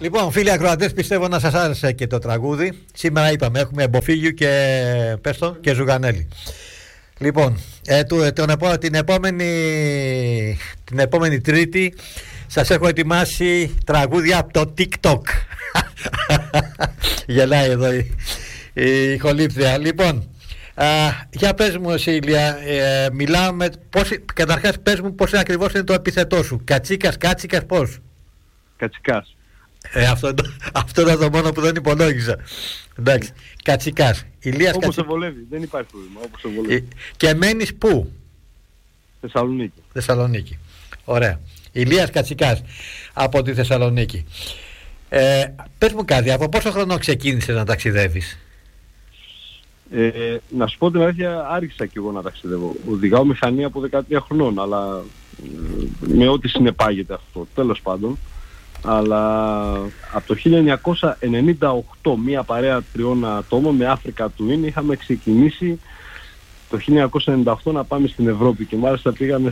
Λοιπόν, φίλοι ακροατές, πιστεύω να σας άρεσε και το τραγούδι. Σήμερα είπαμε, έχουμε Εμποφίγιου και Πέστο και Ζουγανέλη. Λοιπόν, την επόμενη Τρίτη σας έχω ετοιμάσει τραγούδια από το TikTok. Γελάει εδώ η χολύπτρια. Λοιπόν, για πες μου εσύ, Ηλία, μιλάμε, καταρχάς πες μου πώς ακριβώς είναι το επίθετό σου. Κατσίκας, κάτσικας, πώς? Κατσικάς. Αυτό ήταν το μόνο που δεν υπολόγιζα. Εντάξει, Κατσικάς. Όπως σε βολεύει, δεν υπάρχει πρόβλημα, όπως σε βολεύει. Και μένεις πού? Θεσσαλονίκη. Ωραία. Ηλίας Κατσικάς από τη Θεσσαλονίκη. Πες μου κάτι, από πόσο χρόνο ξεκίνησες να ταξιδεύεις? Να σου πω την αλήθεια, άρχισα και εγώ να ταξιδεύω. Οδηγάω μηχανή από 13 χρονών, αλλά με ό,τι συνεπάγεται αυτό, τέλος πάντων. Αλλά από το 1998 μία παρέα 3 ατόμων με Africa Twin είχαμε ξεκινήσει το 1998 να πάμε στην Ευρώπη και μάλιστα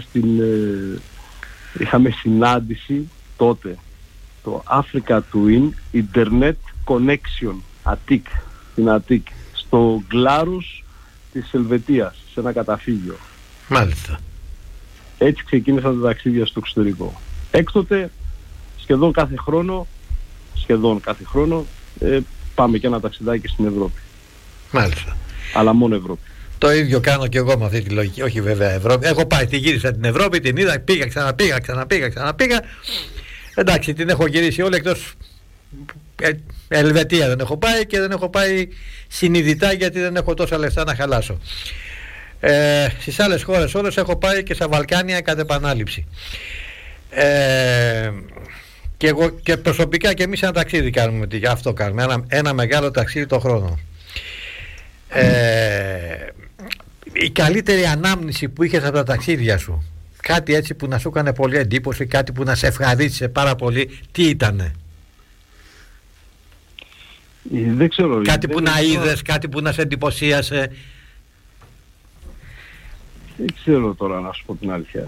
είχαμε συνάντηση τότε το Africa Twin Internet Connection στην Αττικ, στο Γκλάρους της Ελβετίας, σε ένα καταφύγιο. Μάλιστα. Έτσι ξεκίνησαν τα ταξίδια στο εξωτερικό. Έκτοτε σχεδόν κάθε χρόνο πάμε και ένα ταξιδάκι στην Ευρώπη. Μάλιστα. Αλλά μόνο Ευρώπη. Το ίδιο κάνω και εγώ με αυτή τη λογική. Όχι βέβαια Ευρώπη. Έχω πάει, τη γύρισα την Ευρώπη, την είδα, ξαναπήγα. Εντάξει, την έχω γυρίσει όλη εκτός Ελβετία δεν έχω πάει και δεν έχω πάει συνειδητά γιατί δεν έχω τόσα λεφτά να χαλάσω. Στις άλλες χώρες όλες έχω πάει και στα Βαλκάνια κατ' επανάληψη. Και εγώ και προσωπικά και εμείς ένα ταξίδι κάνουμε, αυτό κάνουμε, ένα μεγάλο ταξίδι το χρόνο. Η καλύτερη ανάμνηση που είχες από τα ταξίδια σου, κάτι έτσι που να σου έκανε πολύ εντύπωση, κάτι που να σε ευχαρίστησε πάρα πολύ, τι ήτανε? Δεν ξέρω. Κάτι που να είδες, κάτι που να σε εντυπωσίασε? Δεν ξέρω τώρα να σου πω την αλήθεια.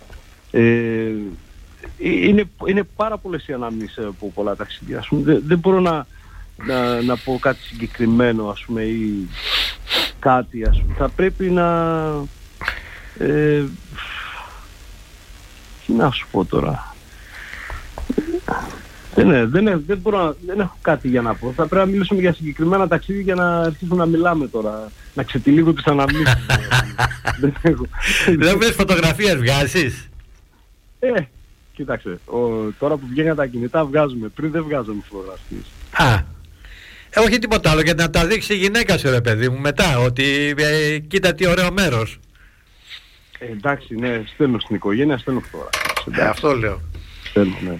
Είναι πάρα πολλές οι αναμνήσεις από πολλά ταξίδια. Ας πούμε, δεν μπορώ να πω κάτι συγκεκριμένο, ας πούμε, ή κάτι, ας πούμε. Θα πρέπει να... τι να σου πω τώρα. Δεν έχω κάτι για να πω. Θα πρέπει να μιλήσουμε για συγκεκριμένα ταξίδια για να αρχίσουμε να μιλάμε τώρα. Να ξετυλίγω τις αναμνήσεις. Δεν βλέπεις φωτογραφίες, βγάζεις? Κοίταξε, τώρα που βγαίνουν τα κινητά βγάζουμε, πριν δεν βγάζαμε φωτογραφίες. Όχι τίποτα άλλο, γιατί να τα δείξει η γυναίκα σου, ρε παιδί μου, μετά, ότι κοίτα τι ωραίο μέρος. Εντάξει, ναι, στέλνω στην οικογένεια, στέλνω φωτογραφίες. Αυτό λέω. Στέλνω, ναι.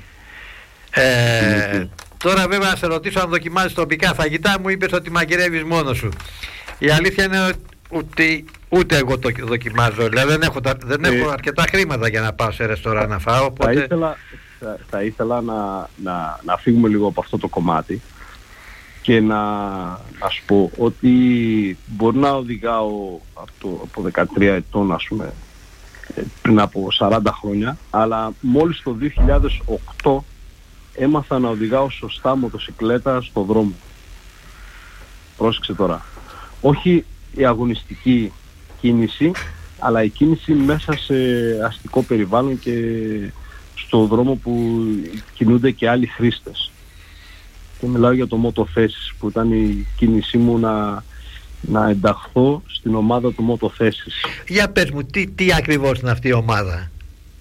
Τώρα βέβαια να σε ρωτήσω αν δοκιμάζεις τοπικά φαγητά. Μου είπες ότι μαγειρεύεις μόνος σου. Η αλήθεια είναι ότι ούτε εγώ το δοκιμάζω. Δηλαδή δεν έχω αρκετά χρήματα για να πάω σε ρεστοράν να φάω, οπότε... Θα ήθελα να φύγουμε λίγο από αυτό το κομμάτι και να σου πω ότι μπορεί να οδηγάω από 13 ετών, ας πούμε, πριν από 40 χρόνια, αλλά μόλις το 2008 έμαθα να οδηγάω σωστά μοτοσικλέτα στο δρόμο. Πρόσεξε τώρα. Όχι η αγωνιστική κίνηση, αλλά η κίνηση μέσα σε αστικό περιβάλλον και στο δρόμο που κινούνται και άλλοι χρήστες. Και μιλάω για το μοτοθέσεις, που ήταν η κίνησή μου να ενταχθώ στην ομάδα του μοτοθέσεις. Για πες μου, τι ακριβώς είναι αυτή η ομάδα?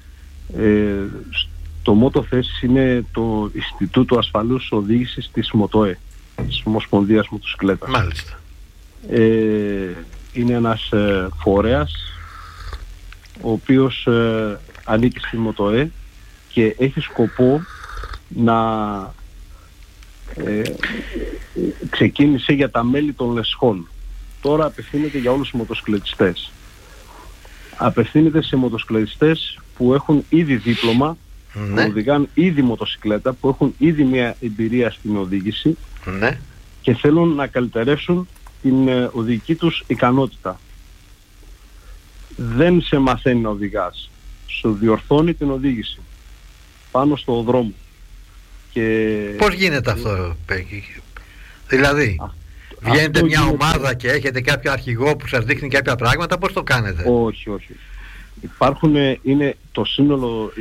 Το μοτοθέσεις είναι το Ινστιτούτο Ασφαλούς Οδήγησης της ΜΟΤΟΕ, της Ομοσπονδίας Μοτοσικλέτας. Μάλιστα. Είναι ένας φορέας ο οποίος ανήκει στη ΜΟΤΟΕ και έχει σκοπό να ξεκίνησε για τα μέλη των λεσχών. Τώρα απευθύνεται για όλους τους μοτοσυκλετιστές. Απευθύνεται σε μοτοσυκλετιστές που έχουν ήδη δίπλωμα, που οδηγάνε ήδη μοτοσυκλέτα, που έχουν ήδη μια εμπειρία στην οδήγηση και θέλουν να καλυτερεύσουν την οδηγική τους ικανότητα. Δεν σε μαθαίνει να οδηγάς, σου διορθώνει την οδήγηση πάνω στο δρόμο. Πώς γίνεται αυτό, δηλαδή βγαίνετε μια ομάδα και έχετε κάποιο αρχηγό που σας δείχνει κάποια πράγματα, πώς το κάνετε? Όχι. Υπάρχουν, είναι το σύνολο,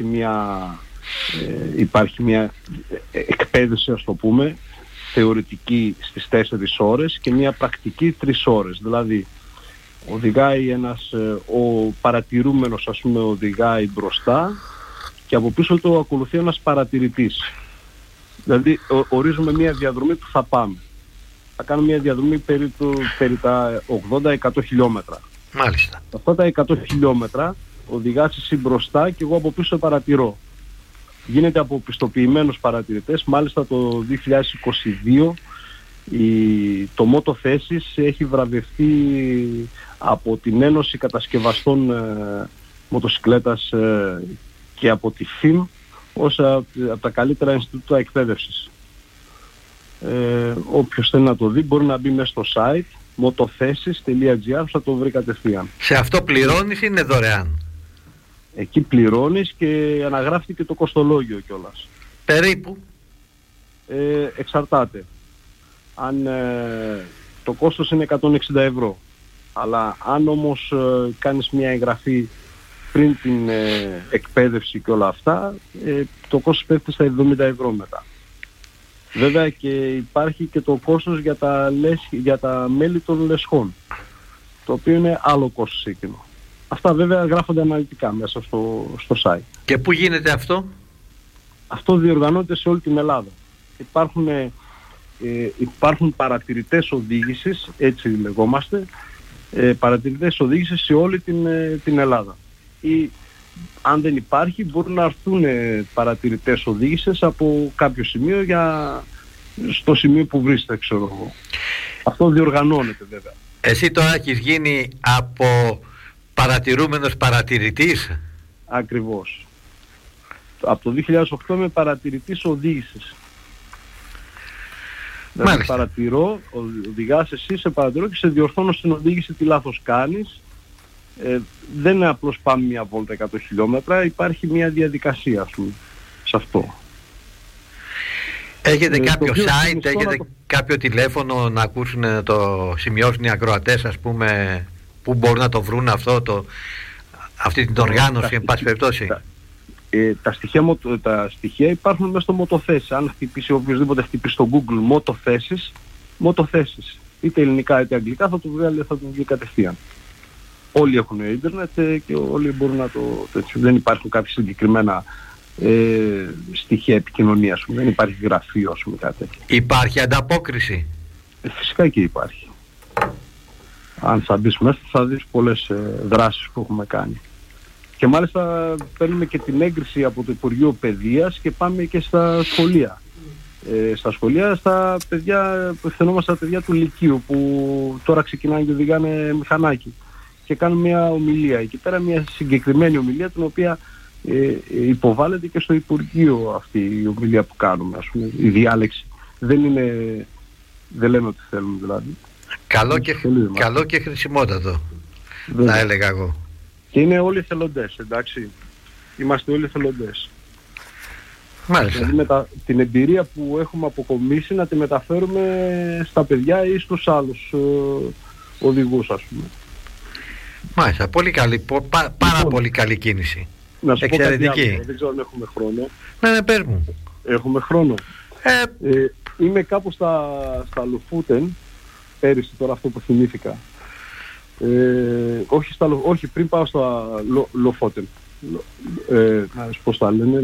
υπάρχει μια εκπαίδευση, ας το πούμε, θεωρητική στις 4 ώρες και μια πρακτική 3 ώρες. Δηλαδή οδηγάει ο παρατηρούμενος, ας πούμε, οδηγάει μπροστά και από πίσω το ακολουθεί ένας παρατηρητής. Δηλαδή ορίζουμε μια διαδρομή που θα πάμε. Θα κάνουμε μια διαδρομή περί τα 80-100 χιλιόμετρα. Μάλιστα. Αυτά τα 100 χιλιόμετρα οδηγάς εσύ μπροστά και εγώ από πίσω παρατηρώ. Γίνεται από πιστοποιημένους παρατηρητές. Μάλιστα το 2022 το Μότο Θέσεις έχει βραβευτεί από την Ένωση Κατασκευαστών Μοτοσυκλέτας και από τη ΦΙΜ ως από τα καλύτερα Ινστιτούτα εκπαίδευσης. Όποιος θέλει να το δει μπορεί να μπει μέσα στο site motothesis.gr, θα το βρει κατευθείαν. Σε αυτό πληρώνεις ή είναι δωρεάν? Εκεί πληρώνεις και αναγράφεται και το κοστολόγιο κιόλας. Περίπου? Εξαρτάται. Αν το κόστος είναι 160 ευρώ. Αλλά αν όμως κάνεις μια εγγραφή πριν την εκπαίδευση και όλα αυτά, το κόστος πέφτει στα 70 ευρώ μετά. Βέβαια και υπάρχει και το κόστος για τα μέλη των λεσχών, το οποίο είναι άλλο κόστος εκείνο. Αυτά βέβαια γράφονται αναλυτικά μέσα στο site. Και πού γίνεται αυτό? Αυτό διοργανώνεται σε όλη την Ελλάδα. Υπάρχουν παρατηρητές οδήγησης, έτσι λεγόμαστε, παρατηρητές οδήγησης σε όλη την Ελλάδα. Ή αν δεν υπάρχει μπορούν να έρθουν παρατηρητές οδήγησης από κάποιο σημείο στο σημείο που βρίσκεται, ξέρω εγώ. Αυτό διοργανώνεται βέβαια. Εσύ τώρα έχεις γίνει από παρατηρούμενος παρατηρητής? Ακριβώς. Από το 2008 είμαι παρατηρητής οδήγησης. Δηλαδή παρατηρώ, οδηγάς εσύ, σε παρατηρώ και σε διορθώνω στην οδήγηση τι λάθος κάνεις. Δεν είναι απλώς πάμε μια βόλτα 100 χιλιόμετρα, υπάρχει μια διαδικασία, ας πούμε, σε αυτό. Έχετε κάποιο site, έχετε κάποιο τηλέφωνο να ακούσουν, να το σημειώσουν οι ακροατές, ας πούμε, που μπορούν να το βρουν αυτή την οργάνωση, εν πάση περιπτώσει? Τα στοιχεία υπάρχουν μέσα στο Μοτοθέσεις. Αν χτυπήσει οποιοδήποτε χτυπήσει στο Google Μοτοθέσεις, είτε ελληνικά είτε αγγλικά, θα το βγει κατευθείαν. Όλοι έχουν ίντερνετ και όλοι μπορούν να το... Δεν υπάρχουν κάποια συγκεκριμένα στοιχεία επικοινωνίας. Δεν υπάρχει γραφείο, ας πούμε, κάτι τέτοιο. Υπάρχει ανταπόκριση? Φυσικά και υπάρχει. Αν θα μπεις μέσα θα δεις πολλές δράσεις που έχουμε κάνει. Και μάλιστα παίρνουμε και την έγκριση από το Υπουργείο Παιδείας και πάμε και στα σχολεία. Στα σχολεία, ευθυνόμαστε στα παιδιά του Λυκείου που τώρα ξεκινάνε και οδηγάνε μηχανάκι. Και κάνουμε μια ομιλία. Εκεί πέρα μια συγκεκριμένη ομιλία, την οποία υποβάλλεται και στο Υπουργείο αυτή η ομιλία που κάνουμε, ας πούμε, η διάλεξη. Δεν λέμε ότι θέλουμε δηλαδή. Καλό και χρησιμότατο, θα έλεγα εγώ. Και είναι όλοι εθελοντές, εντάξει. Είμαστε όλοι εθελοντές. Μάλιστα. Δηλαδή την εμπειρία που έχουμε αποκομίσει να τη μεταφέρουμε στα παιδιά ή στους άλλους οδηγούς, ας πούμε. Μάλιστα, πολύ καλή, πάρα πολύ καλή κίνηση. Να σου εξαιρετική. πω κάτι άλλο, δεν ξέρω αν έχουμε χρόνο. Ναι, πες μου. Έχουμε χρόνο. Είμαι κάπου στα Λοφούτεν, πέρυσι τώρα αυτό που θυμήθηκα. Όχι, πριν πάω στα Λοφότεν. Πώς τα λένε,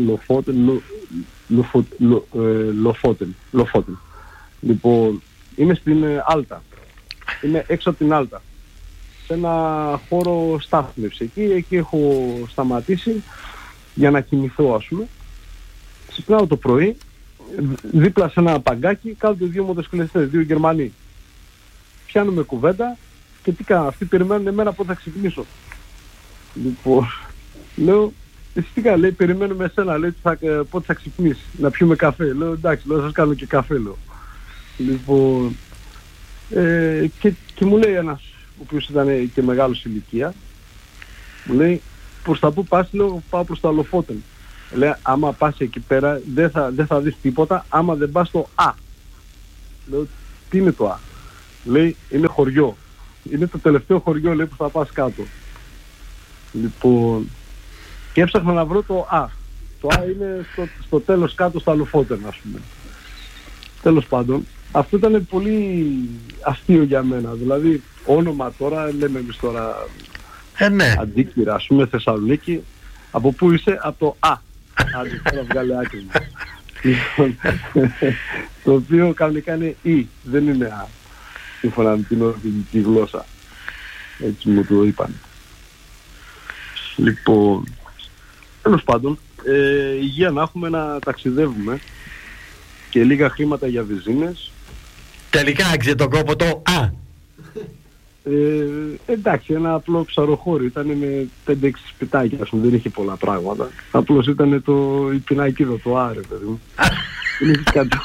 Λοφότεν. Λοιπόν, είμαι στην Άλτα. Είμαι έξω από την Άλτα. Σε ένα χώρο στάθμευση. Εκεί έχω σταματήσει για να κοιμηθώ, ας πούμε. Ξυπνάω το πρωί, δίπλα σε ένα παγκάκι κάθονται 2 μοτοσυκλετιστές, 2 Γερμανοί. Πιάνουμε κουβέντα και τι κάνω, αυτοί περιμένουν εμένα πότε θα ξυπνήσω. Λοιπόν, λέω, εσύ τι κάνω, λέει, περιμένουμε εσένα, λέει, πότε θα ξυπνήσει, να πιούμε καφέ. Λέω, εντάξει, λέω, σας κάνω και καφέ, λέω. Λοιπόν, και μου λέει ένας, ο οποίος ήταν και μεγάλος ηλικία, μου λέει, προς τα πού πας? Λέω, πάω προς τα Λοφότεν. Λέει, άμα πας εκεί πέρα δεν θα δεις τίποτα άμα δεν πας στο Α. Λέω, τι είναι το Α? Λέει, είναι χωριό. Είναι το τελευταίο χωριό, λέει, που θα πας κάτω. Λοιπόν, και έψαχνα να βρω το Α. Το Α είναι στο τέλος κάτω στα Λουφότερνα, ας πούμε. Τέλος πάντων, αυτό ήταν πολύ αστείο για μένα. Δηλαδή, όνομα τώρα, λέμε εμείς τώρα, ναι. Αντίκυρα, ας πούμε, Θεσσαλονίκη. Από πού είσαι? Από το Α. Άντε, τώρα βγάλε άκρη μου. Λοιπόν, το οποίο κανονικά είναι Ι, δεν είναι Α. Σύμφωνα με την ορβηγική γλώσσα. Έτσι μου το είπαν. Λοιπόν, τέλος πάντων, υγεία να έχουμε να ταξιδεύουμε και λίγα χρήματα για βενζίνες. Τελικά άξιζε τον κόπο το Α. Εντάξει, ένα απλό ψαροχώρι, ήταν με 5-6 σπιτάκια, ας πούμε, δεν είχε πολλά πράγματα. Απλώς ήταν η πινακίδα, το Α, ρε παιδί μου. Δεν είχε κάτι.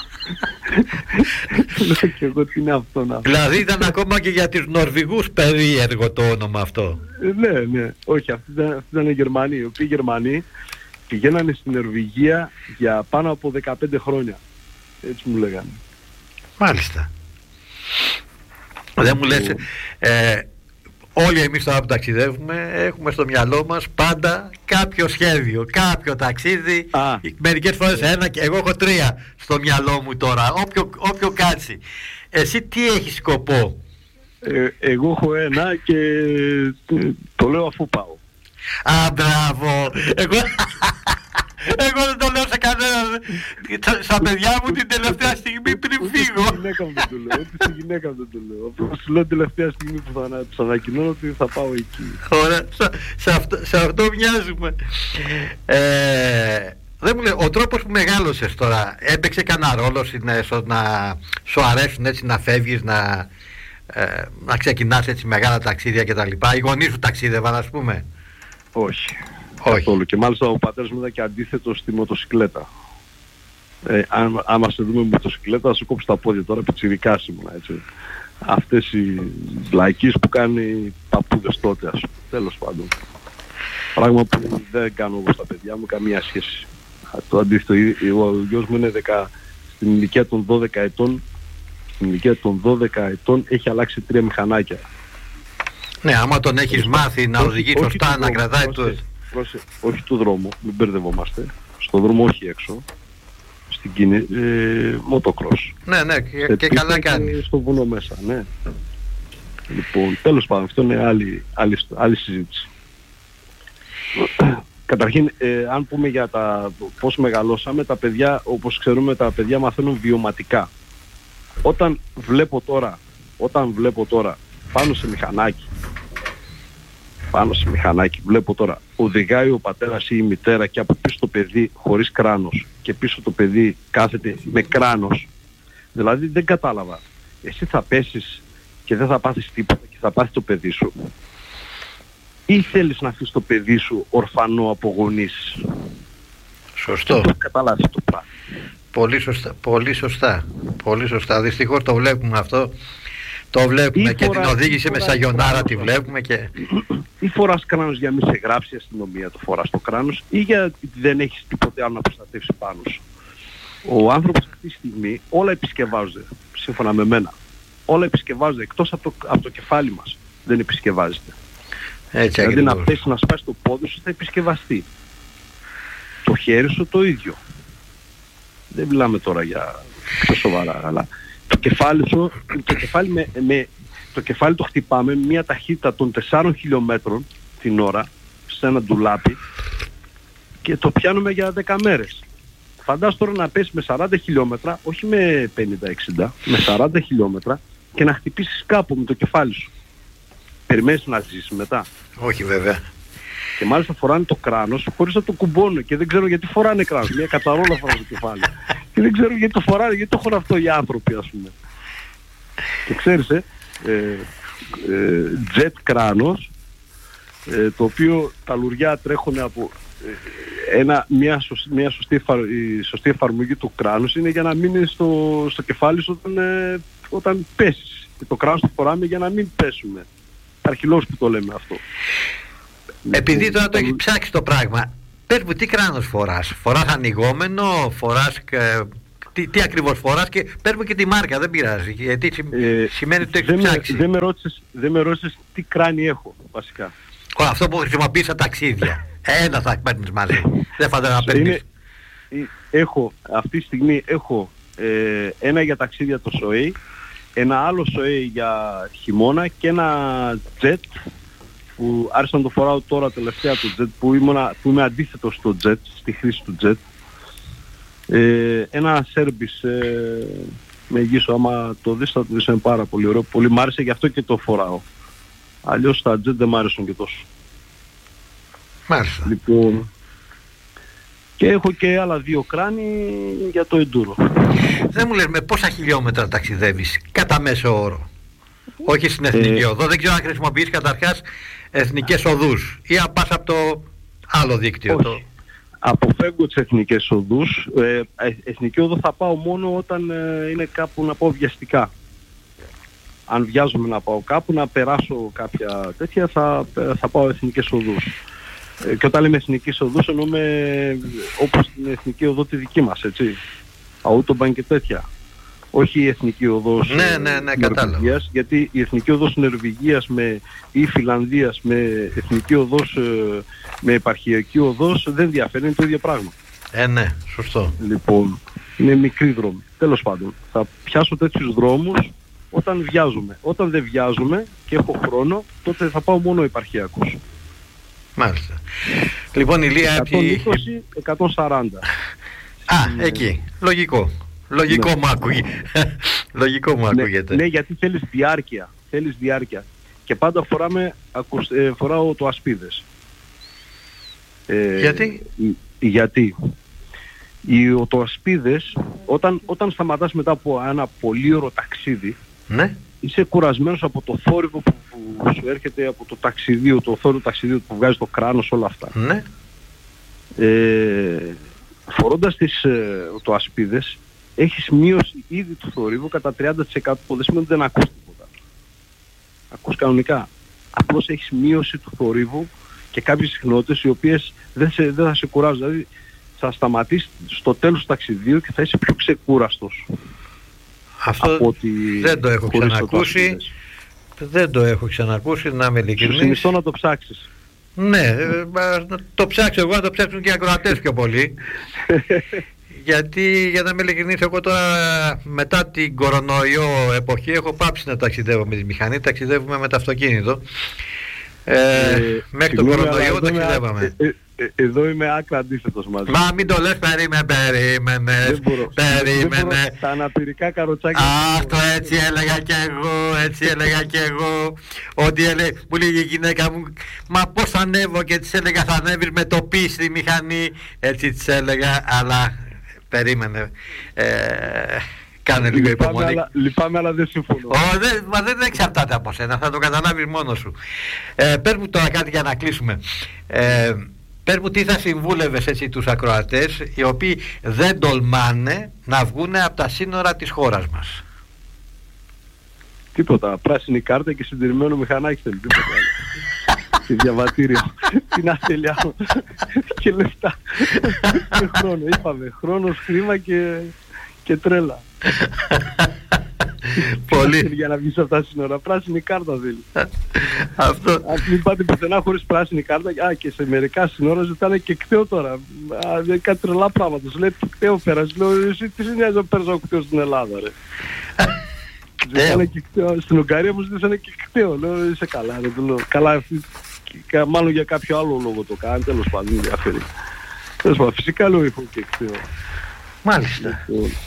Λέω και εγώ τι είναι αυτό να... Δηλαδή ήταν ακόμα και για τους Νορβηγούς περίεργο το όνομα αυτό. Ναι. Όχι, αυτοί ήταν Γερμανοί. Οι οποίοι Γερμανοί πηγαίνανε στην Νορβηγία για πάνω από 15 χρόνια. Έτσι μου λέγανε. Μάλιστα. Δεν μου λες, όλοι εμείς τώρα που ταξιδεύουμε έχουμε στο μυαλό μας πάντα κάποιο σχέδιο, κάποιο ταξίδι, μερικές φορές ένα και εγώ έχω 3 στο μυαλό μου τώρα, όποιο κάτσει. Εσύ τι έχεις σκοπό? Εγώ έχω ένα και το λέω αφού πάω. Α, μπράβο. Εγώ δεν το λέω σε κανέναν. Στα παιδιά μου την τελευταία στιγμή πριν φύγω. Στη γυναίκα μου δεν το λέω. Στη γυναίκα μου δεν το λέω. Απλώς σου λέω την τελευταία στιγμή που θα ανακοινώνω ότι θα πάω εκεί. Ωραία. Σε αυτό μοιάζουμε. Δεν μου λέει, ο τρόπος που μεγάλωσες τώρα έπαιξε κανένα ρόλο στο να σου αρέσουν έτσι να φεύγεις, να ξεκινάς έτσι μεγάλα ταξίδια κτλ? Οι γονείς σου ταξίδευαν, ας πούμε? Όχι. Καθόλου. Και μάλιστα ο πατέρας μου ήταν και αντίθετος στη μοτοσυκλέτα. Άμα σε δούμε με μοτοσυκλέτα θα σου κόψει τα πόδια τώρα, πιτσιρικάς ήμουνα, έτσι. Αυτές οι λαϊκίες που κάνουν οι παππούδες τότε, ας πούμε. Τέλος πάντων. Πράγμα που δεν κάνω εγώ στα παιδιά μου καμία σχέση. Το αντίθετο, ο γιος μου είναι στην ηλικία των 12 ετών. Στην ηλικία των 12 ετών έχει αλλάξει 3 μηχανάκια. Ναι, άμα τον έχεις μάθει να οδηγεί σωστά, να κρατάει το... Όχι του δρόμου, μην μπερδευόμαστε. Στο δρόμο όχι έξω. Στην Κίνη, μοτοκρός. Ναι, και καλά κάνει. Στο βουνό μέσα, ναι. Λοιπόν, τέλος πάντων, αυτό είναι άλλη συζήτηση. Καταρχήν, αν πούμε για πώς μεγαλώσαμε, τα παιδιά, όπως ξέρουμε, τα παιδιά μαθαίνουν βιωματικά. Όταν βλέπω τώρα πάνω σε μηχανάκι, βλέπω τώρα, οδηγάει ο πατέρας ή η μητέρα και από πίσω το παιδί χωρίς κράνος και πίσω το παιδί κάθεται με κράνος. Δηλαδή δεν κατάλαβα. Εσύ θα πέσεις και δεν θα πάθεις τίποτα και θα πάθει το παιδί σου, ή θέλεις να αφήσεις το παιδί σου ορφανό από γονείς? Σωστό. Δεν καταλάβεις το πράγμα. Πολύ σωστά. Δυστυχώς το βλέπουμε αυτό. Το βλέπουμε και την οδήγηση με σαγιονάρα τη βλέπουμε και... Ή φοράς κράνος για μη σε γράψει η αστυνομία, το φοράς το κράνος, ή γιατί δεν έχεις τίποτε άλλο να προστατεύσει πάνω σου. Ο άνθρωπος αυτή τη στιγμή όλα επισκευάζονται, σύμφωνα με μένα. Όλα επισκευάζονται, εκτός από το κεφάλι μας δεν επισκευάζεται. Έτσι, δηλαδή να πέσει να σπάσει το πόδι σου θα επισκευαστεί. Το χέρι σου το ίδιο. Δεν μιλάμε τώρα για πιο σοβαρά, αλλά το κεφάλι σου, το κεφάλι το χτυπάμε με μια ταχύτητα των 4 χιλιόμετρων την ώρα σε ένα ντουλάπι και το πιάνουμε για 10 μέρες. Φαντάσου τώρα να πέσει με 40 χιλιόμετρα, όχι με 50-60, με 40 χιλιόμετρα και να χτυπήσεις κάπου με το κεφάλι σου. Περιμένεις να ζήσεις μετά? Όχι βέβαια. Και μάλιστα φοράνε το κράνος χωρίς να το κουμπώνουν και δεν ξέρω γιατί φοράνε κράνος. Μια κατσαρόλα φοράνε το κεφάλι. Και δεν ξέρω γιατί το φοράνε, γιατί το έχουν αυτό οι άνθρωποι, ας πούμε. Και ξέρεις, jet κράνος, το οποίο τα λουριά τρέχουν από μια σωστή εφαρμογή του κράνους είναι για να μείνει στο κεφάλι σου όταν πέσεις. Και το κράνος το φοράμε για να μην πέσουμε. Υπάρχει λόγος που το λέμε αυτό. Επειδή τώρα το έχει ψάξει το πράγμα, Πες μου, τι κράνος φοράς? Φοράς ανοιγόμενο, φοράς... Τι ακριβώς φοράς και πες μου και τη μάρκα, δεν πειράζει. Γιατί σημαίνει ότι το έχεις ψάξει. Δεν με ρώτησες τι κράνη έχω, βασικά. Αυτό που χρησιμοποιείς στα ταξίδια. Ένα θα παίρνεις μαζί. Δεν φαντάζομαι να παίρνεις. Αυτή τη στιγμή έχω ένα για ταξίδια το ΣΟΕΙ, ένα άλλο ΣΟΕΙ για χειμώνα και ένα jet που άρχισα να το φοράω τώρα τελευταία το jet, που είμαι αντίθετος στο jet, στη χρήση του jet. Ένα σέρμπις με γύσο, άμα το δεις θα το δεις, είναι πάρα πολύ ωραίο, πολύ μ' άρεσε, γι' αυτό και το φοράω. Αλλιώς τα jet δεν μ' άρεσαν και τόσο. Μάλιστα. Λοιπόν, και έχω και άλλα 2 κράνη για το enduro. Δεν μου λες με πόσα χιλιόμετρα ταξιδεύεις κατά μέσο όρο? Όχι στην εθνική οδό, δεν ξέρω αν χρησιμοποιείς καταρχάς εθνικές οδούς ή αν πας από το άλλο δίκτυο. Όχι. Αποφεύγω τις εθνικές οδούς. Εθνική οδό θα πάω μόνο όταν είναι κάπου, να πάω βιαστικά. Αν βιάζομαι να πάω κάπου, να περάσω κάποια τέτοια, θα πάω εθνικές οδούς. Και όταν λέμε εθνικές οδούς εννοούμε όπως την εθνική οδό τη δική μας, έτσι. Autobahn και τέτοια. Όχι η εθνική οδός Νορβηγίας, γιατί η εθνική οδός Νορβηγίας ή Φιλανδίας με εθνική οδός με επαρχιακή οδός δεν διαφέρει, είναι το ίδιο πράγμα. Ναι, σωστό. Λοιπόν, είναι μικροί δρόμοι. Τέλος πάντων, θα πιάσω τέτοιους δρόμους όταν βιάζομαι. Όταν δεν βιάζομαι και έχω χρόνο, τότε θα πάω μόνο επαρχιακούς. Μάλιστα. Λοιπόν, Ηλία... 120-140. Εκεί. Λογικό μου άκουγε. Λογικό μου ακούγεται. Ναι, γιατί θέλεις διάρκεια. Και πάντα φοράω το ασπίδες. Γιατί? Γιατί το ασπίδες, όταν σταματάς μετά από ένα πολύ ωραίο ταξίδι, ναι, είσαι κουρασμένος από το θόρυβο που σου έρχεται από το ταξιδίο, το θόρυβο ταξιδίου που βγάζει το κράνος, όλα αυτά. Ναι. Φορώντας το ασπίδες, έχεις μείωση ήδη του θορύβου κατά 30%, που δεν σημαίνει ότι δεν ακούς τίποτα. Ακούς κανονικά. Απλώς έχεις μείωση του θορύβου και κάποιες συχνότητες οι οποίες δεν θα σε κουράζουν. Δηλαδή θα σταματήσεις στο τέλος του ταξιδίου και θα είσαι πιο ξεκούραστος. Αυτό δεν το έχω ξανακούσει. Δεν το έχω ξανακούσει, να είμαι ειλικρινής. Σου συνιστώ να το ψάξεις. Ναι, το ψάξω εγώ, να το ψάξουν και οι ακροατές πιο πολύ. Γιατί, για να είμαι ειλικρινής, εγώ τώρα μετά την κορονοϊό εποχή έχω πάψει να ταξιδεύω με τη μηχανή, ταξιδεύουμε με το αυτοκίνητο. Μέχρι τον κορονοϊό ταξιδεύαμε. Εδώ είμαι άκρα αντίθετος μαζί. Μα μην το λες, περίμενε. Τα αναπηρικά καροτσάκια. Αυτό έτσι έλεγα κι εγώ. Ότι μου λέγει η γυναίκα μου, μα πώς ανέβω, και της έλεγα θα ανέβεις με το πι στη μηχανή. Έτσι της έλεγα, αλλά περίμενε. Κάνε λίγο υπομονή. Λυπάμαι, αλλά δεν συμφωνώ. Μα δεν εξαρτάται από σένα, θα το καταλάβεις μόνος σου. Πες μου τώρα κάτι για να κλείσουμε. Πες μου τι θα συμβούλευες έτσι τους ακροατές οι οποίοι δεν τολμάνε να βγουν από τα σύνορα της χώρας μας? Τίποτα. Πράσινη κάρτα και συντηρημένο μηχανάκι θέλει. Τίποτα άλλο. Και διαβατήριο. Τι να θέλει άλλο. Και λεφτά. Και χρόνο. Είπαμε. Χρόνος, χρήμα και τρέλα. Πολύ. Για να βγεις από τα σύνορα. Πράσινη κάρτα θέλει. Αυτό. Αν μην πάτε πουθενά χωρίς πράσινη κάρτα, και σε μερικά σύνορα ζητάνε και κταίο τώρα. Δεν κάτι τρελά πράγματα. Σου λέει κταίο πέρασε. Λέω, εσύ τι συνέβη να παίρνω κταίο στην Ελλάδα, ρε. Στην Ουγγαρία μου ζητήσανε και κταίο. Λέω, είσαι καλά, ρε. Του λέω, καλά, μάλλον για κάποιο άλλο λόγο το κάνει. Τέλος πάντων, ενδιαφέρει. Τέλος πάντων, φυσικά λέω έχω και κταίο. Μάλιστα.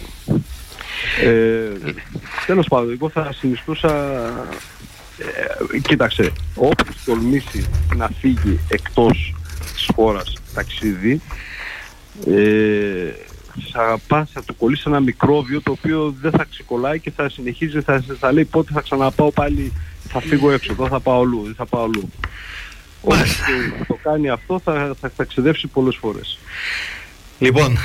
Τέλος πάντων, εγώ θα συνιστούσα, κοίταξε, όποιος τολμήσει να φύγει εκτός της χώρας ταξίδι, θα του κολλήσει ένα μικρόβιο το οποίο δεν θα ξεκολλάει και θα συνεχίζει, θα λέει πότε θα ξαναπάω πάλι, θα φύγω έξω, εδώ θα πάω αλλού, δεν θα πάω αλλού. Όποιος το κάνει αυτό θα ταξιδεύσει πολλές φορές. Λοιπόν,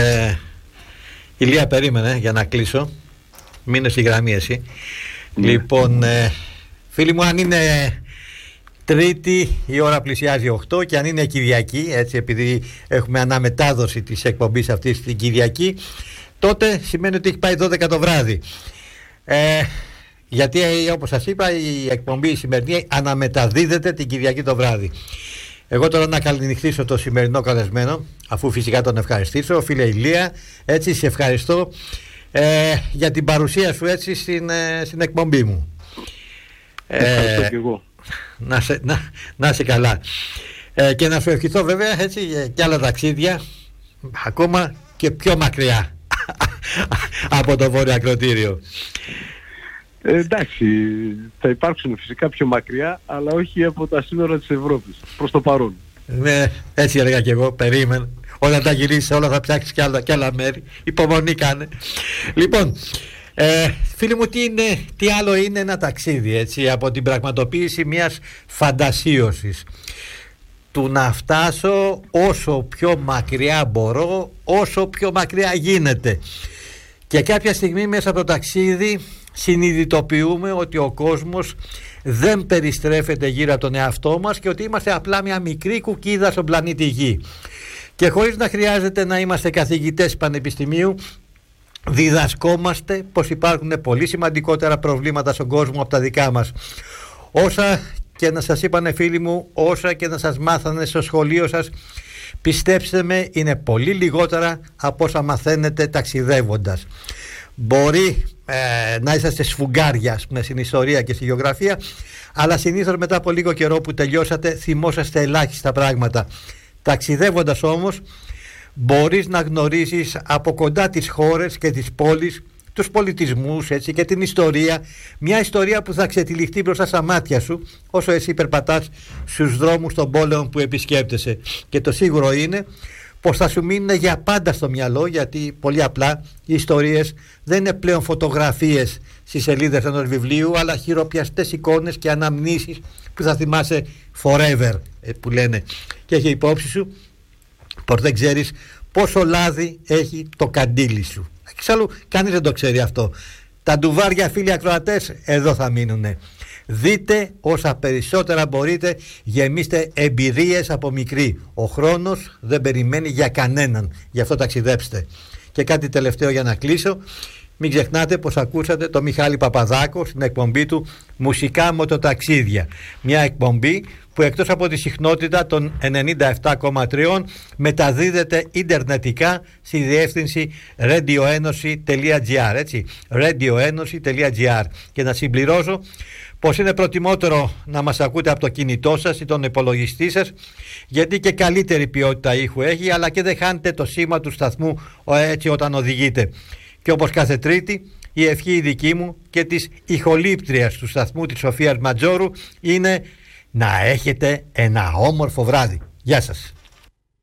Ηλία, περίμενε για να κλείσω. Μείνε στη γραμμή εσύ. Λοιπόν, φίλοι μου, αν είναι Τρίτη η ώρα πλησιάζει 8 και αν είναι Κυριακή, έτσι, επειδή έχουμε αναμετάδοση της εκπομπής αυτής την Κυριακή, τότε σημαίνει ότι έχει πάει 12 το βράδυ. Γιατί όπως σας είπα, η εκπομπή η σημερινή αναμεταδίδεται την Κυριακή το βράδυ. Εγώ τώρα να καληνυχθήσω το σημερινό καλεσμένο, αφού φυσικά τον ευχαριστήσω. Φίλε Ηλία, έτσι σε ευχαριστώ για την παρουσία σου έτσι στην εκπομπή μου. Ευχαριστώ και εγώ. Να είσαι καλά. Και να σου ευχηθώ βέβαια έτσι και άλλα ταξίδια, ακόμα και πιο μακριά από το Βόρειο Ακροτήριο. Εντάξει, θα υπάρξουν φυσικά πιο μακριά, αλλά όχι από τα σύνορα της Ευρώπης, προς το παρόν. Ναι, έτσι έλεγα και εγώ, περίμενα. Όταν τα γυρίσεις όλα θα ψάξεις και άλλα μέρη. Υπομονή κάνε. Λοιπόν, φίλοι μου, τι άλλο είναι ένα ταξίδι, έτσι, από την πραγματοποίηση μιας φαντασίωσης. Του να φτάσω όσο πιο μακριά μπορώ, όσο πιο μακριά γίνεται. Και κάποια στιγμή μέσα από το ταξίδι συνειδητοποιούμε ότι ο κόσμος δεν περιστρέφεται γύρω από τον εαυτό μας και ότι είμαστε απλά μια μικρή κουκκίδα στον πλανήτη Γη. Και χωρίς να χρειάζεται να είμαστε καθηγητές πανεπιστημίου, διδασκόμαστε πως υπάρχουν πολύ σημαντικότερα προβλήματα στον κόσμο από τα δικά μας. Όσα και να σας είπανε φίλοι μου, όσα και να σας μάθανε στο σχολείο σας, πιστέψτε με, είναι πολύ λιγότερα από όσα μαθαίνετε ταξιδεύοντας. Μπορεί να είσαστε σφουγγάρια στην ιστορία και στη γεωγραφία, αλλά συνήθως μετά από λίγο καιρό που τελειώσατε θυμόσαστε ελάχιστα πράγματα. Ταξιδεύοντας όμως μπορείς να γνωρίζεις από κοντά τις χώρες και τις πόλεις, τους πολιτισμούς, έτσι, και την ιστορία, μια ιστορία που θα ξετυλιχτεί μπροστά στα μάτια σου όσο εσύ περπατάς στους δρόμους των πόλεων που επισκέπτεσαι. Και το σίγουρο είναι πως θα σου μείνουν για πάντα στο μυαλό, γιατί πολύ απλά οι ιστορίες δεν είναι πλέον φωτογραφίες στις σελίδες ενός βιβλίου, αλλά χειροπιαστές εικόνες και αναμνήσεις που θα θυμάσαι forever, που λένε. Και έχει υπόψη σου πως δεν ξέρεις πόσο λάδι έχει το καντήλι σου. Εξάλλου κανείς δεν το ξέρει αυτό. Τα ντουβάρια, φίλοι ακροατές, εδώ θα μείνουνε. Δείτε όσα περισσότερα μπορείτε, γεμίστε εμπειρίες από μικρή. Ο χρόνος δεν περιμένει για κανέναν, γι' αυτό ταξιδέψτε. Και κάτι τελευταίο για να κλείσω. Μην ξεχνάτε πως ακούσατε το Μιχάλη Παπαδάκο στην εκπομπή του Μουσικά Μοτοταξίδια. Μια εκπομπή που εκτός από τη συχνότητα των 97,3 μεταδίδεται ιντερνετικά στη διεύθυνση radioenosi.gr, έτσι, radioenosi.gr. Και να συμπληρώσω πως είναι προτιμότερο να μας ακούτε από το κινητό σας ή τον υπολογιστή σας, γιατί και καλύτερη ποιότητα ήχου έχει, αλλά και δεν χάνετε το σήμα του σταθμού έτσι όταν οδηγείτε. Και όπως κάθε Τρίτη, η ευχή η δική μου και της ηχολήπτριας του σταθμού της Σοφίας Ματζόρου είναι να έχετε ένα όμορφο βράδυ. Γεια σας.